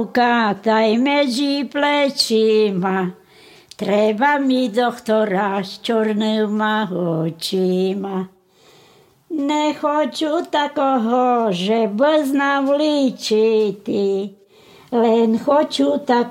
ruka, ta й medzi plečima. Treba mi doktora s čornýma očima. Nechoču takoho, že by znám ličiti, len choču tak